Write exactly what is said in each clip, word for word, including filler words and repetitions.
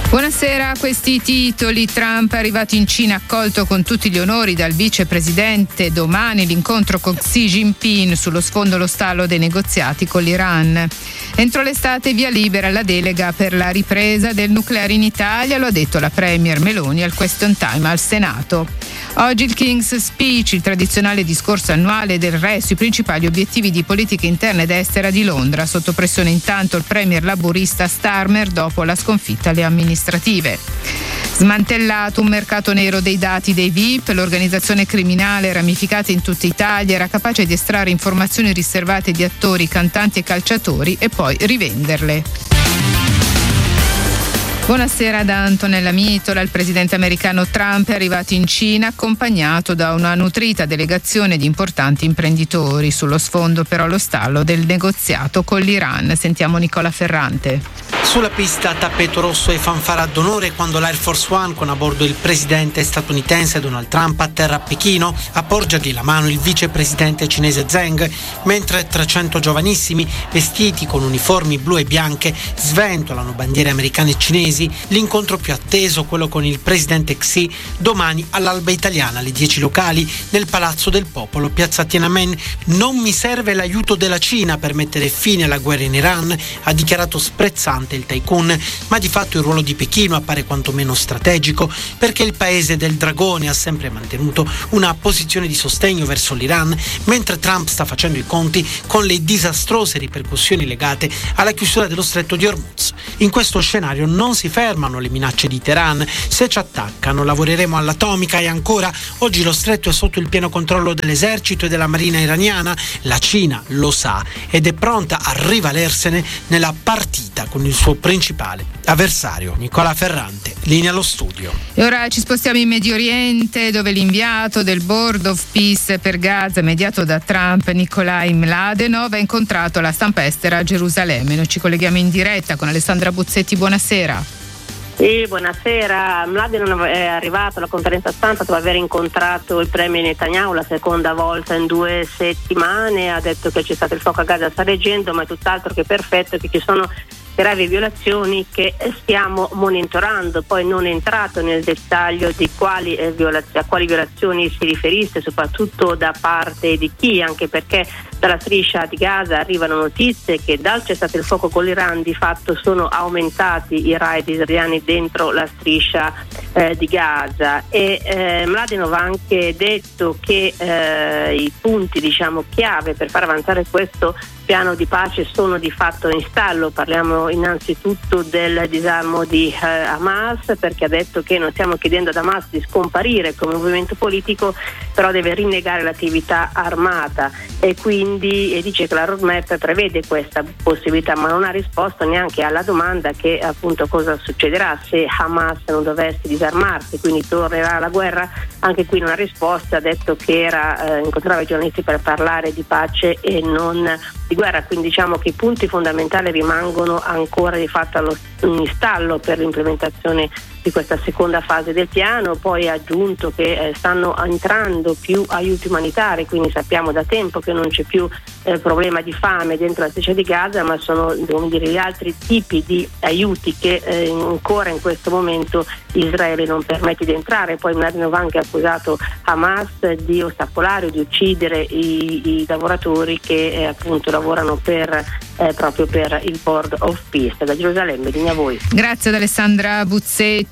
Buonasera, questi i titoli. Trump è arrivato in Cina accolto con tutti gli onori dal vicepresidente. Domani l'incontro con Xi Jinping, sullo sfondo lo stallo dei negoziati con l'Iran. Entro l'estate via libera la delega per la ripresa del nucleare in Italia, lo ha detto la premier Meloni al question time al Senato. Oggi il King's Speech, il tradizionale discorso annuale del re sui principali obiettivi di politica interna ed estera di Londra. Sotto pressione intanto il premier laburista Starmer dopo la sconfitta alle amministrative. Smantellato un mercato nero dei dati dei V I P, l'organizzazione criminale ramificata in tutta Italia era capace di estrarre informazioni riservate di attori, cantanti e calciatori e poi rivenderle. Buonasera da Antonella Mitola. Il presidente americano Trump è arrivato in Cina accompagnato da una nutrita delegazione di importanti imprenditori. Sullo sfondo però lo stallo del negoziato con l'Iran. Sentiamo Nicola Ferrante. Sulla pista tappeto rosso e fanfara d'onore quando l'Air Force One con a bordo il presidente statunitense Donald Trump atterra a Pechino, a porgergli la mano il vicepresidente cinese Zheng, mentre trecento giovanissimi vestiti con uniformi blu e bianche sventolano bandiere americane e cinesi. L'incontro più atteso, quello con il presidente Xi, domani all'alba italiana alle dieci locali nel Palazzo del Popolo, piazza Tiananmen. Non mi serve l'aiuto della Cina per mettere fine alla guerra in Iran, ha dichiarato sprezzante il tycoon, ma di fatto il ruolo di Pechino appare quantomeno strategico perché il paese del dragone ha sempre mantenuto una posizione di sostegno verso l'Iran, mentre Trump sta facendo i conti con le disastrose ripercussioni legate alla chiusura dello stretto di Hormuz. In questo scenario non si fermano le minacce di Teheran: se ci attaccano lavoreremo all'atomica. E ancora, oggi lo stretto è sotto il pieno controllo dell'esercito e della marina iraniana. La Cina lo sa ed è pronta a rivalersene nella partita con il suo principale avversario. Nicola Ferrante, linea allo studio. E ora ci spostiamo in Medio Oriente, dove l'inviato del Board of Peace per Gaza, mediato da Trump, Nikolai Mladenov, ha incontrato la stampa estera a Gerusalemme. Noi ci colleghiamo in diretta con Alessandra Buzzetti. Buonasera. Sì, buonasera. Mladenov è arrivato alla conferenza stampa dopo aver incontrato il premier Netanyahu la seconda volta in due settimane. Ha detto che c'è stato il fuoco a Gaza, sta reggendo, ma è tutt'altro che perfetto, che ci sono gravi violazioni che stiamo monitorando. Poi non è entrato nel dettaglio di quali, eh, violaz- a quali violazioni si riferisse, soprattutto da parte di chi, anche perché dalla striscia di Gaza arrivano notizie che dal cessate il fuoco con l'Iran di fatto sono aumentati i raid israeliani dentro la striscia eh, di Gaza. E eh, Mladenov ha anche detto che eh, i punti, diciamo, chiave per far avanzare questo piano di pace sono di fatto in stallo. Parliamo innanzitutto del disarmo di eh, Hamas, perché ha detto che non stiamo chiedendo ad Hamas di scomparire come movimento politico, però deve rinnegare l'attività armata, e quindi e dice che la roadmap prevede questa possibilità, ma non ha risposto neanche alla domanda che appunto cosa succederà se Hamas non dovesse disarmarsi, quindi tornerà la guerra. Anche qui non ha risposto, ha detto che era eh, incontrava i giornalisti per parlare di pace e non di guerra, quindi diciamo che i punti fondamentali rimangono ancora di fatto allo, in stallo per l'implementazione di questa seconda fase del piano. Poi ha aggiunto che eh, stanno entrando più aiuti umanitari, quindi sappiamo da tempo che non c'è più eh, problema di fame dentro la striscia di Gaza, ma sono, come dire, gli altri tipi di aiuti che eh, ancora in questo momento Israele non permette di entrare. Poi Mladenov ha anche accusato Hamas di ostacolare o di uccidere i, i lavoratori che eh, appunto lavorano per eh, proprio per il Board of Peace. Da Gerusalemme, linea a voi. Grazie ad Alessandra Buzzetti.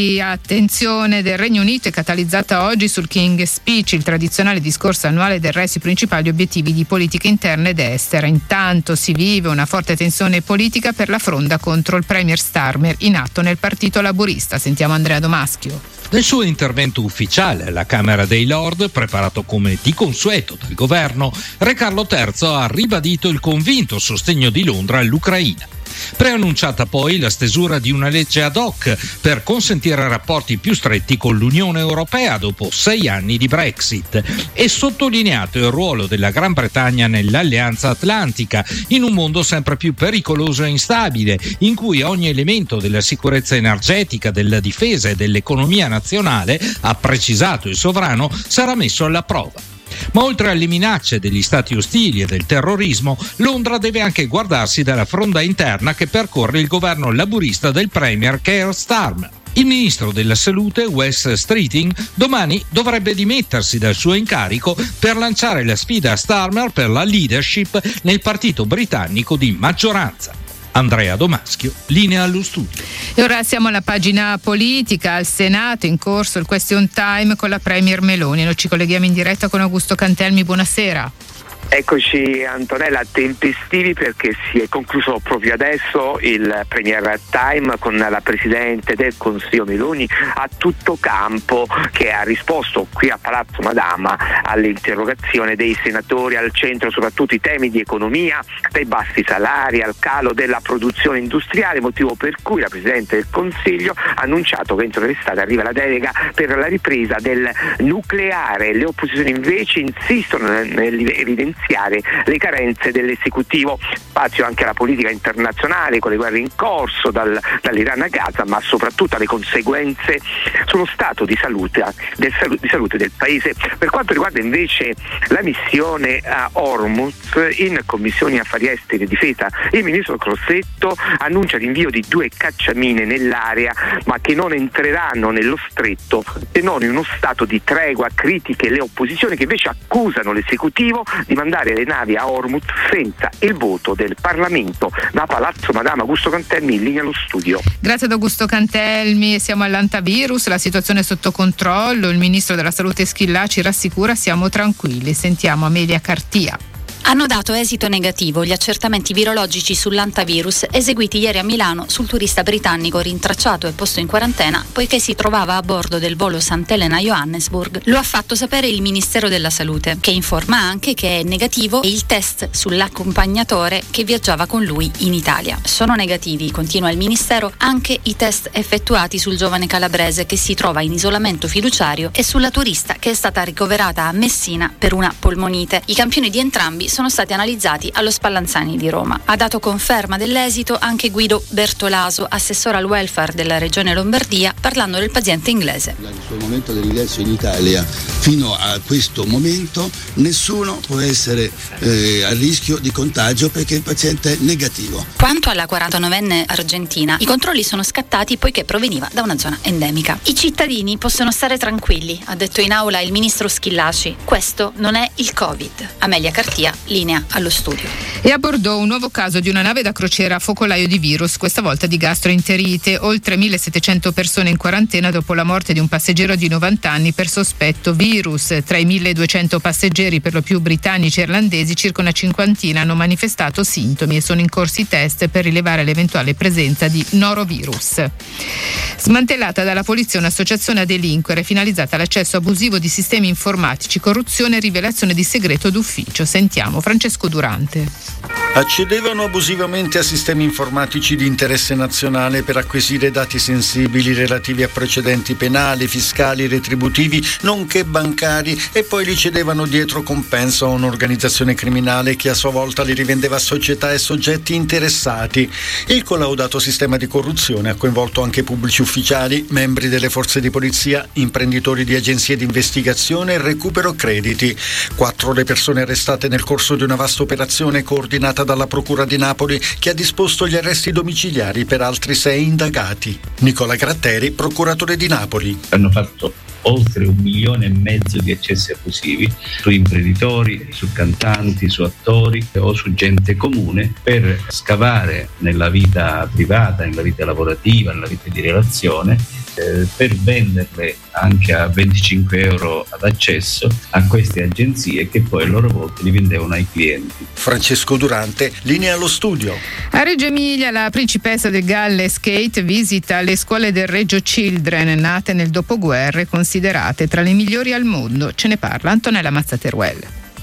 Attenzione del Regno Unito è catalizzata oggi sul King's Speech, il tradizionale discorso annuale del re sui principali obiettivi di politica interna ed estera. Intanto si vive una forte tensione politica per la fronda contro il premier Starmer in atto nel Partito Laburista. Sentiamo Andrea Domaschio. Nel suo intervento ufficiale alla Camera dei Lord, preparato come di consueto dal governo, Re Carlo terzo ha ribadito il convinto sostegno di Londra all'Ucraina. Preannunciata poi la stesura di una legge ad hoc per consentire rapporti più stretti con l'Unione Europea dopo sei anni di Brexit, e sottolineato il ruolo della Gran Bretagna nell'Alleanza Atlantica in un mondo sempre più pericoloso e instabile, in cui ogni elemento della sicurezza energetica, della difesa e dell'economia nazionale, ha precisato il sovrano, sarà messo alla prova. Ma oltre alle minacce degli stati ostili e del terrorismo, Londra deve anche guardarsi dalla fronda interna che percorre il governo laburista del premier Keir Starmer. Il ministro della Salute, Wes Streeting, domani dovrebbe dimettersi dal suo incarico per lanciare la sfida a Starmer per la leadership nel partito britannico di maggioranza. Andrea Domaschio, linea allo studio. E ora siamo alla pagina politica. Al Senato in corso il question time con la Premier Meloni. Noi ci colleghiamo in diretta con Augusto Cantelmi. Buonasera. Eccoci Antonella, tempestivi perché si è concluso proprio adesso il Premier Time con la Presidente del Consiglio Meloni a tutto campo, che ha risposto qui a Palazzo Madama all'interrogazione dei senatori, al centro soprattutto i temi di economia, dai bassi salari al calo della produzione industriale, motivo per cui la Presidente del Consiglio ha annunciato che entro l'estate arriva la delega per la ripresa del nucleare. Le opposizioni invece insistono nell'evidenziare le carenze dell'esecutivo, spazio anche alla politica internazionale con le guerre in corso dal, dall'Iran a Gaza, ma soprattutto alle conseguenze sullo stato di salute del, di salute del paese. Per quanto riguarda invece la missione a Hormuz, in Commissione Affari Esteri e Difesa il ministro Crosetto annuncia l'invio di due cacciamine nell'area, ma che non entreranno nello stretto se non in uno stato di tregua. Critiche le opposizioni, che invece accusano l'esecutivo di mandare le navi a Hormuz senza il voto del Parlamento. Da Palazzo Madama, Augusto Cantelmi, in linea allo studio. Grazie ad Augusto Cantelmi. Siamo all'antivirus, la situazione è sotto controllo, il ministro della Salute Schillaci rassicura: siamo tranquilli. Sentiamo Amelia Cartia. Hanno dato esito negativo gli accertamenti virologici sull'antivirus eseguiti ieri a Milano sul turista britannico rintracciato e posto in quarantena poiché si trovava a bordo del volo Sant'Elena-Johannesburg. Lo ha fatto sapere il Ministero della Salute, che informa anche che è negativo il test sull'accompagnatore che viaggiava con lui in Italia. Sono negativi, continua il Ministero, anche i test effettuati sul giovane calabrese che si trova in isolamento fiduciario e sulla turista che è stata ricoverata a Messina per una polmonite. I campioni di entrambi sono stati analizzati allo Spallanzani di Roma. Ha dato conferma dell'esito anche Guido Bertolaso, assessore al welfare della Regione Lombardia, parlando del paziente inglese. Dal suo momento dell'ingresso in Italia fino a questo momento nessuno può essere eh, a rischio di contagio perché il paziente è negativo. Quanto alla quarantanovenne argentina, i controlli sono scattati poiché proveniva da una zona endemica. I cittadini possono stare tranquilli, ha detto in aula il ministro Schillaci. Questo non è il Covid. Amelia Cartia, linea allo studio. E a Bordeaux un nuovo caso di una nave da crociera a focolaio di virus, questa volta di gastroenterite. Oltre millesettecento persone in quarantena dopo la morte di un passeggero di novanta anni per sospetto virus. Tra i milleduecento passeggeri, per lo più britannici e irlandesi, circa una cinquantina hanno manifestato sintomi e sono in corso i test per rilevare l'eventuale presenza di norovirus. Smantellata dalla polizia un'associazione a delinquere finalizzata all'accesso abusivo di sistemi informatici, corruzione e rivelazione di segreto d'ufficio. Sentiamo Francesco Durante. Accedevano abusivamente a sistemi informatici di interesse nazionale per acquisire dati sensibili relativi a precedenti penali, fiscali, retributivi, nonché bancari, e poi li cedevano dietro compenso a un'organizzazione criminale che a sua volta li rivendeva a società e soggetti interessati. Il collaudato sistema di corruzione ha coinvolto anche pubblici ufficiali, membri delle forze di polizia, imprenditori di agenzie di investigazione e recupero crediti. Quattro le persone arrestate nel corso di una vasta operazione coordinata dalla Procura di Napoli, che ha disposto gli arresti domiciliari per altri sei indagati. Nicola Gratteri, procuratore di Napoli. Hanno fatto oltre un milione e mezzo di accessi abusivi su imprenditori, su cantanti, su attori o su gente comune per scavare nella vita privata, nella vita lavorativa, nella vita di relazione, eh, per venderle anche a venticinque euro ad accesso a queste agenzie che poi a loro volta li vendevano ai clienti. Francesco Durante, linea allo studio. A Reggio Emilia la principessa del Galles Kate visita le scuole del Reggio Children, nate nel dopoguerra e considerate tra le migliori al mondo. Ce ne parla Antonella Mazzateruel.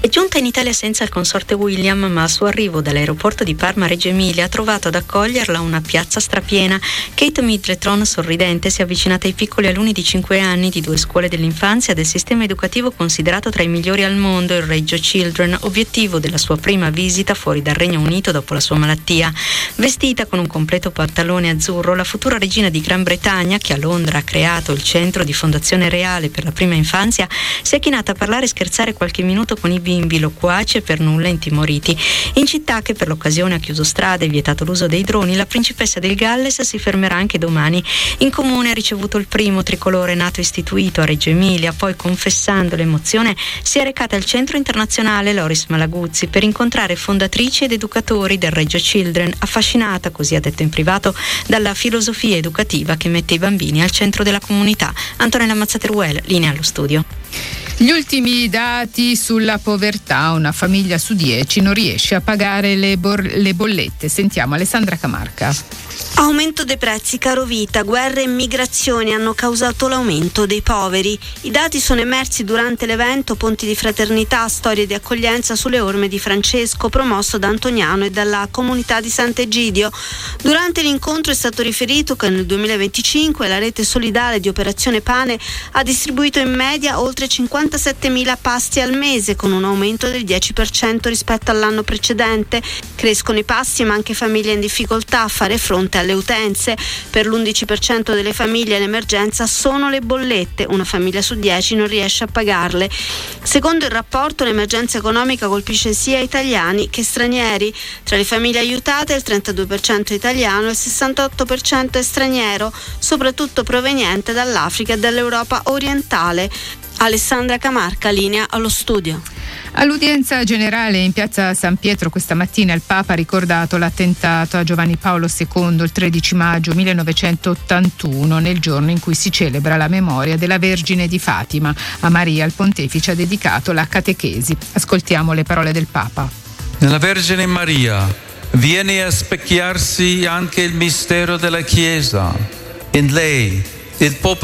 È giunta in Italia senza il consorte William, ma al suo arrivo dall'aeroporto di Parma Reggio Emilia ha trovato ad accoglierla una piazza strapiena. Kate Middleton, sorridente, si è avvicinata ai piccoli alunni di cinque anni di due scuole dell'infanzia del sistema educativo considerato tra i migliori al mondo, il Reggio Children, obiettivo della sua prima visita fuori dal Regno Unito dopo la sua malattia. Vestita con un completo pantalone azzurro, la futura regina di Gran Bretagna, che a Londra ha creato il centro di fondazione reale per la prima infanzia, si è chinata a parlare e scherzare qualche minuto con i bimbi loquaci e per nulla intimoriti. In città, che per l'occasione ha chiuso strade e vietato l'uso dei droni, la principessa del Galles si fermerà anche domani. In comune ha ricevuto il primo tricolore nato istituito a Reggio Emilia, poi, confessando l'emozione, si è recata al centro internazionale Loris Malaguzzi per incontrare fondatrici ed educatori del Reggio Children, affascinata, così ha detto in privato, dalla filosofia educativa che mette i bambini al centro della comunità. Antonella Mazzateruel, linea allo studio. Gli ultimi dati sulla povertà: una famiglia su dieci non riesce a pagare le, bor- le bollette. Sentiamo Alessandra Camarca. Aumento dei prezzi, carovita, guerre e migrazioni hanno causato l'aumento dei poveri. I dati sono emersi durante l'evento Ponti di Fraternità, storie di accoglienza sulle orme di Francesco, promosso da Antoniano e dalla comunità di Sant'Egidio. Durante l'incontro è stato riferito che nel duemilaventicinque la rete solidale di Operazione Pane ha distribuito in media oltre cinquantasettemila pasti al mese, con un aumento del dieci per cento rispetto all'anno precedente. Crescono i pasti, ma anche famiglie in difficoltà a fare fronte alle utenze. Per l'undici per cento delle famiglie l'emergenza sono le bollette, una famiglia su dieci non riesce a pagarle. Secondo il rapporto, l'emergenza economica colpisce sia italiani che stranieri. Tra le famiglie aiutate il trentadue per cento è italiano e il sessantotto per cento è straniero, soprattutto proveniente dall'Africa e dall'Europa orientale. Alessandra Camarca, linea allo studio. All'udienza generale in piazza San Pietro questa mattina il Papa ha ricordato l'attentato a Giovanni Paolo secondo il tredici maggio millenovecentottantuno, nel giorno in cui si celebra la memoria della Vergine di Fatima. A Maria il Pontefice ha dedicato la catechesi. Ascoltiamo le parole del Papa. Nella Vergine Maria viene a specchiarsi anche il mistero della Chiesa. In lei il popolo